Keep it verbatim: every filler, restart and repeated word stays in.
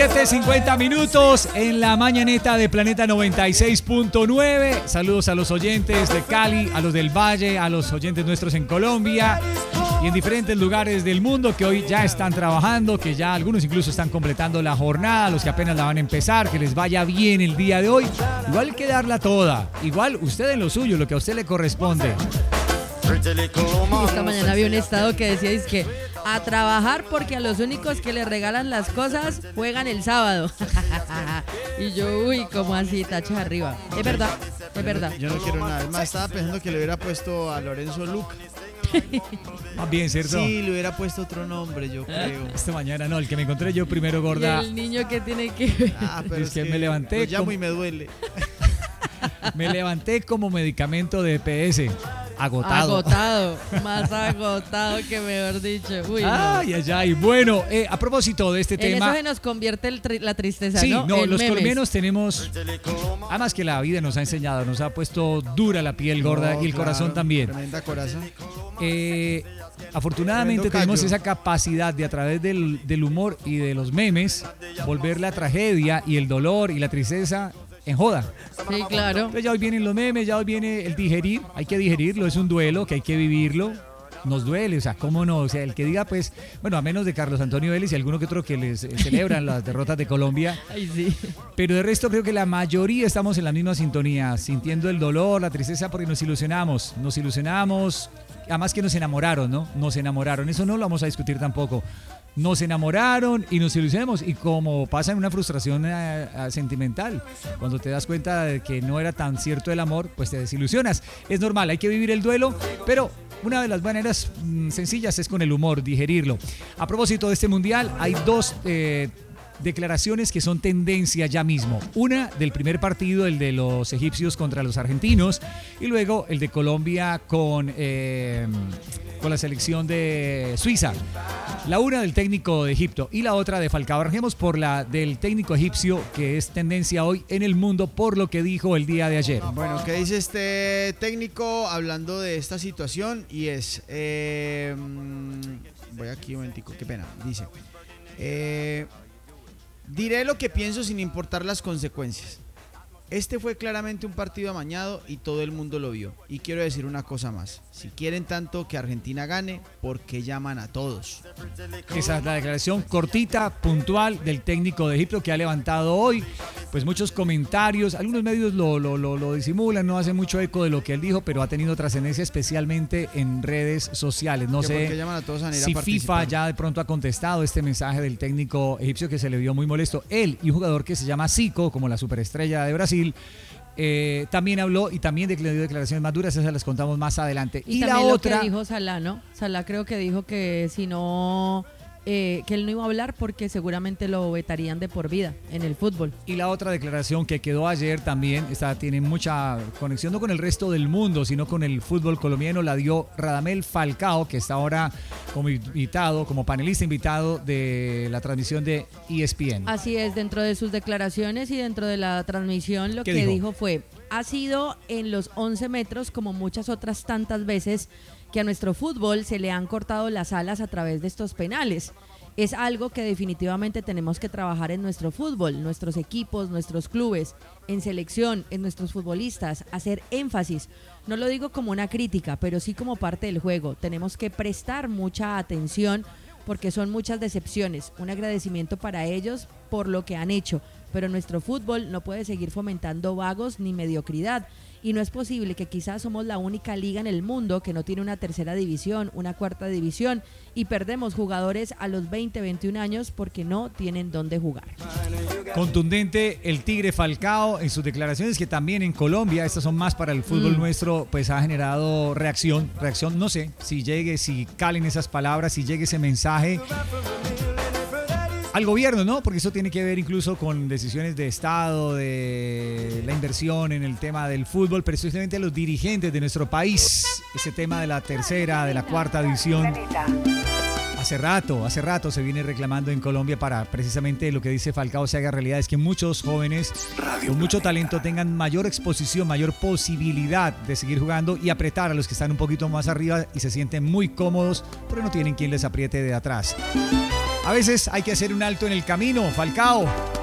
siete cincuenta minutos en la mañaneta de Planeta noventa y seis punto nueve. Saludos a los oyentes de Cali, a los del Valle, a los oyentes nuestros en Colombia y en diferentes lugares del mundo que hoy ya están trabajando, que ya algunos incluso están completando la jornada, los que apenas la van a empezar, que les vaya bien el día de hoy. Igual hay que darla toda, igual usted en lo suyo, lo que a usted le corresponde. Esta mañana había un estado que decía es que a trabajar porque a los únicos que le regalan las cosas juegan el sábado. Y yo, uy, ¿cómo así? Tacha arriba. Es verdad, es verdad. Yo no quiero nada. Es más, estaba pensando que le hubiera puesto a Lorenzo Luca. Más bien, ¿cierto? Sí, le hubiera puesto otro nombre, yo creo. Esta mañana no, el que me encontré yo primero, gorda. ¿Y el niño que tiene que ver? Ah, pero es, es que, que me levanté. Lo llamo como, y me duele. Me levanté como medicamento de E P S. Agotado. Agotado, más agotado que mejor dicho. Uy, ay, no. ay, ay. Bueno, eh, a propósito de este en tema. eso se nos convierte el tri- la tristeza, sí, ¿no? no, en los memes. colombianos tenemos. Además que la vida nos ha enseñado, nos ha puesto dura la piel gorda No, y el claro, corazón también. Tremenda coraza. Eh, afortunadamente Tremendo tenemos callo. esa capacidad de a través del, del humor y de los memes volver la tragedia y el dolor y la tristeza en joda. Sí, claro. Entonces ya hoy vienen los memes, ya hoy viene el digerir, hay que digerirlo, es un duelo que hay que vivirlo. Nos duele, o sea, cómo no, o sea, el que diga pues, bueno, a menos de Carlos Antonio Vélez y alguno que otro que les eh, celebran las derrotas de Colombia, Ay, sí. pero de resto creo que la mayoría estamos en la misma sintonía, sintiendo el dolor, la tristeza porque nos ilusionamos, nos ilusionamos, además que nos enamoraron, ¿no? Nos enamoraron, eso no lo vamos a discutir tampoco. Nos enamoraron y nos ilusionamos y como pasa en una frustración eh, eh, sentimental, cuando te das cuenta de que no era tan cierto el amor, pues te desilusionas. Es normal, hay que vivir el duelo, pero una de las maneras mm, sencillas es con el humor, digerirlo. A propósito de este mundial, hay dos eh, declaraciones que son tendencia ya mismo. Una del primer partido, el de los egipcios contra los argentinos, y luego el de Colombia con, eh, con la selección de Suiza. La una del técnico de Egipto y la otra de Falcao. Arranquemos por la del técnico egipcio, que es tendencia hoy en el mundo por lo que dijo el día de ayer. Bueno, ¿qué dice este técnico hablando de esta situación? Y es, eh, voy aquí un momentico, qué pena, dice, eh, diré lo que pienso sin importar las consecuencias. Este fue claramente un partido amañado y todo el mundo lo vio. Y quiero decir una cosa más. Si quieren tanto que Argentina gane, ¿por qué llaman a todos? Esa es la declaración cortita, puntual del técnico de Egipto que ha levantado hoy pues muchos comentarios. Algunos medios lo, lo, lo, lo disimulan, no hacen mucho eco de lo que él dijo, pero ha tenido trascendencia especialmente en redes sociales. No sé ¿Por qué llaman a todos a venir si a FIFA participar? ya de pronto ha contestado este mensaje del técnico egipcio que se le vio muy molesto. Él y un jugador que se llama Zico, como la superestrella de Brasil, Eh, también habló y también declaró declaraciones más duras, esas las contamos más adelante. Y, y también la lo otra que dijo Salah, ¿no? Salah creo que dijo que si no, eh, que él no iba a hablar porque seguramente lo vetarían de por vida en el fútbol. Y la otra declaración que quedó ayer también, esta tiene mucha conexión no con el resto del mundo, sino con el fútbol colombiano, la dio Radamel Falcao, que está ahora como invitado, como panelista invitado de la transmisión de E S P N. Así es, dentro de sus declaraciones y dentro de la transmisión lo que dijo? dijo fue, ha sido en los once metros como muchas otras tantas veces que a nuestro fútbol se le han cortado las alas a través de estos penales. Es algo que definitivamente tenemos que trabajar en nuestro fútbol, nuestros equipos, nuestros clubes, en selección, en nuestros futbolistas, hacer énfasis. No lo digo como una crítica, pero sí como parte del juego. Tenemos que prestar mucha atención porque son muchas decepciones. Un agradecimiento para ellos por lo que han hecho, pero nuestro fútbol no puede seguir fomentando vagos ni mediocridad. Y no es posible que quizás somos la única liga en el mundo que no tiene una tercera división, una cuarta división y perdemos jugadores a los veinte, veintiún años porque no tienen dónde jugar. Contundente el Tigre Falcao en sus declaraciones, que también en Colombia, estas son más para el fútbol mm. nuestro, pues ha generado reacción, reacción, no sé, si llegue, si calen esas palabras, si llegue ese mensaje al gobierno, ¿no? Porque eso tiene que ver incluso con decisiones de Estado, de la inversión en el tema del fútbol, pero especialmente a los dirigentes de nuestro país. Ese tema de la tercera, de la cuarta división. Hace rato, hace rato se viene reclamando en Colombia para precisamente lo que dice Falcao se haga realidad, es que muchos jóvenes con mucho talento tengan mayor exposición, mayor posibilidad de seguir jugando y apretar a los que están un poquito más arriba y se sienten muy cómodos, pero no tienen quien les apriete de atrás. A veces hay que hacer un alto en el camino, Falcao.